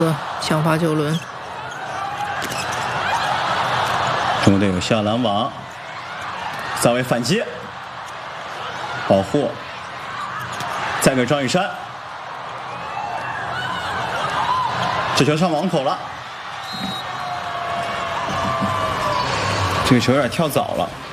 想罚9轮。 中国队友下拦网，萨维反击，保护，再给张雨山，这球上网口了，这个球有点跳早了。